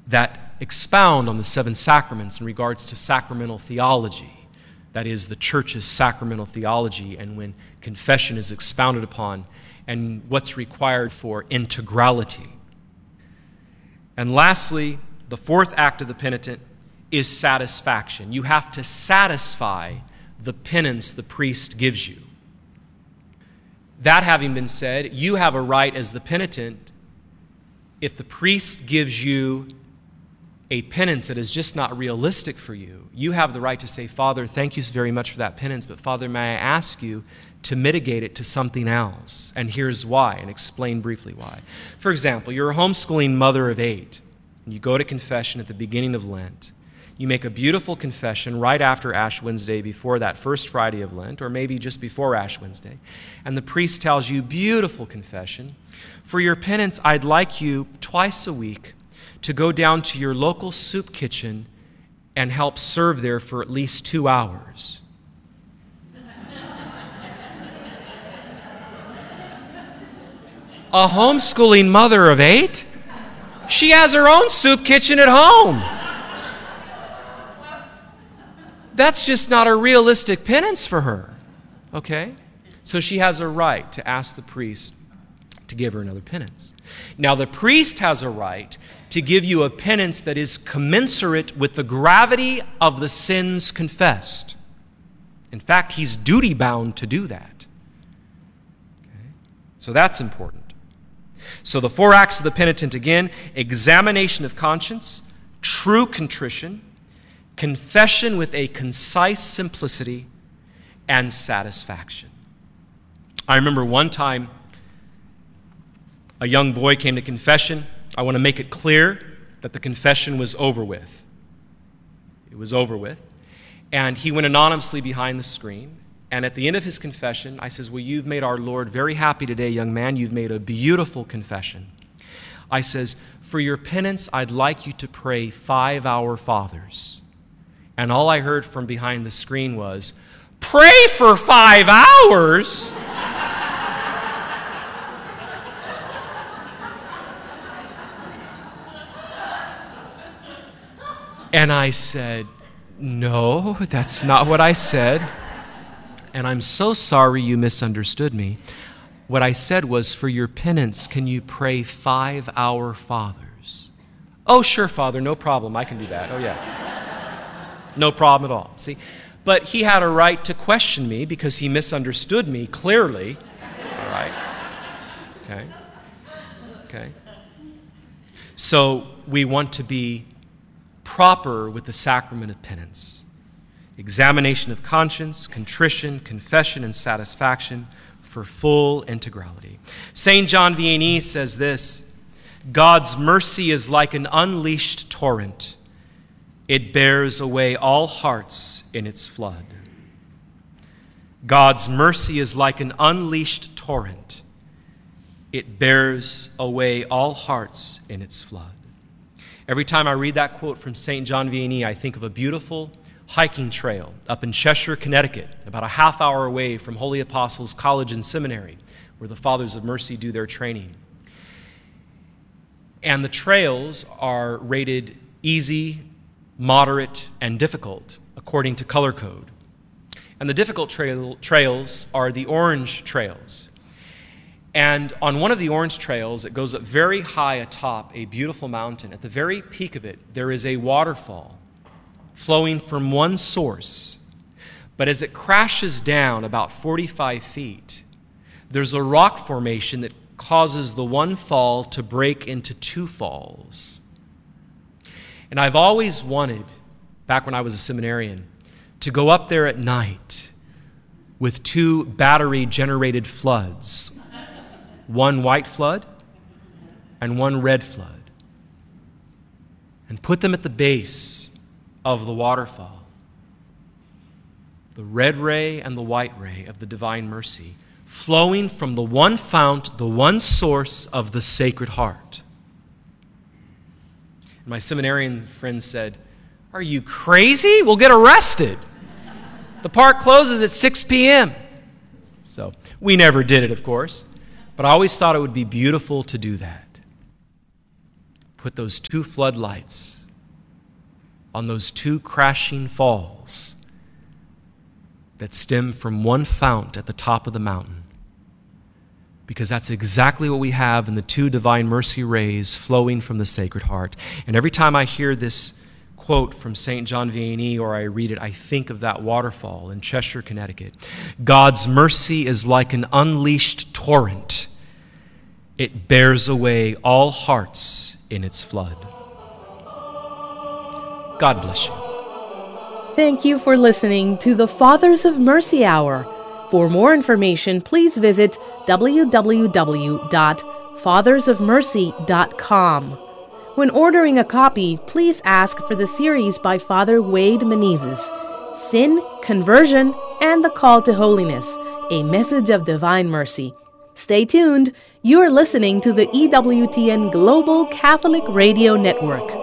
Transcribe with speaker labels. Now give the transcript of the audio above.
Speaker 1: that expound on the seven sacraments in regards to sacramental theology. That is, the church's sacramental theology, and when confession is expounded upon, and what's required for integrality. And lastly, the fourth act of the penitent is satisfaction. You have to satisfy the penance the priest gives you. That having been said, you have a right as the penitent, if the priest gives you a penance that is just not realistic for you, you have the right to say, Father, thank you very much for that penance, but Father, may I ask you to mitigate it to something else? And here's why, and explain briefly why. For example, you're a homeschooling mother of 8, and you go to confession at the beginning of Lent. You make a beautiful confession right after Ash Wednesday, before that first Friday of Lent, or maybe just before Ash Wednesday. And the priest tells you, beautiful confession, for your penance, I'd like you twice a week to go down to your local soup kitchen and help serve there for at least 2 hours. A homeschooling mother of 8? She has her own soup kitchen at home. That's just not a realistic penance for her, okay? So she has a right to ask the priest to give her another penance. Now, the priest has a right to give you a penance that is commensurate with the gravity of the sins confessed. In fact, he's duty-bound to do that. Okay? So that's important. So the 4 acts of the penitent, again, examination of conscience, true contrition, confession with a concise simplicity, and satisfaction. I remember one time a young boy came to confession. I want to make it clear that the confession was over with. It was over with. And he went anonymously behind the screen. And at the end of his confession, I says, well, you've made our Lord very happy today, young man. You've made a beautiful confession. I says, for your penance, I'd like you to pray 5 Our Fathers. And all I heard from behind the screen was, pray for 5 hours? And I said, no, that's not what I said. And I'm so sorry you misunderstood me. What I said was, for your penance, can you pray 5 Our Fathers? Oh, sure, Father, no problem. I can do that. Oh, yeah. No problem at all. See? But he had a right to question me because he misunderstood me clearly. All right? Okay? Okay? So we want to be proper with the sacrament of penance. Examination of conscience, contrition, confession, and satisfaction for full integrality. St. John Vianney says this, God's mercy is like an unleashed torrent. It bears away all hearts in its flood. God's mercy is like an unleashed torrent. It bears away all hearts in its flood. Every time I read that quote from St. John Vianney, I think of a beautiful hiking trail up in Cheshire, Connecticut, about a half hour away from Holy Apostles College and Seminary, where the Fathers of Mercy do their training. And the trails are rated easy, moderate, and difficult, according to color code. And the difficult trails are the orange trails. And on one of the orange trails, it goes up very high atop a beautiful mountain. At the very peak of it, there is a waterfall flowing from one source. But as it crashes down about 45 feet, there's a rock formation that causes the one fall to break into 2 falls. And I've always wanted, back when I was a seminarian, to go up there at night with 2 battery-generated floods, one white flood and one red flood, and put them at the base of the waterfall. The red ray and the white ray of the divine mercy flowing from the one fount, the one source of the Sacred Heart. And my seminarian friends said, are you crazy? We'll get arrested. The park closes at 6 p.m. So we never did it, of course. But I always thought it would be beautiful to do that. put those two floodlights on those two crashing falls that stem from one fount at the top of the mountain. Because that's exactly what we have in the two divine mercy rays flowing from the Sacred Heart. And every time I hear this quote from St. John Vianney or I read it, I think of that waterfall in Cheshire, Connecticut. God's mercy is like an unleashed torrent. It bears away all hearts in its flood. God bless you.
Speaker 2: Thank you for listening to the Fathers of Mercy Hour. For more information, please visit www.fathersofmercy.com. When ordering a copy, please ask for the series by Father Wade Menezes, Sin, Conversion, and the Call to Holiness, a Message of Divine Mercy. Stay tuned. You are listening to the EWTN Global Catholic Radio Network.